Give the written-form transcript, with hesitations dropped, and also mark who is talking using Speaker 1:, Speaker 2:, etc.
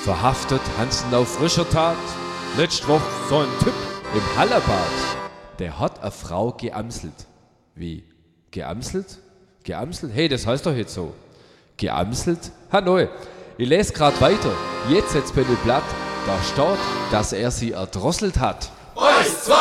Speaker 1: Verhaftet Hansen auf frischer Tat. Letzte Woche so ein Typ im Hallerbad. Der hat eine Frau geamselt. Wie? Geamselt? Geamselt? Hey, das heißt doch jetzt so. Geamselt? Hanoi. Ich lese gerade weiter. Jetzt bei dem Blatt. Da steht, dass er sie erdrosselt hat.
Speaker 2: 1, 2,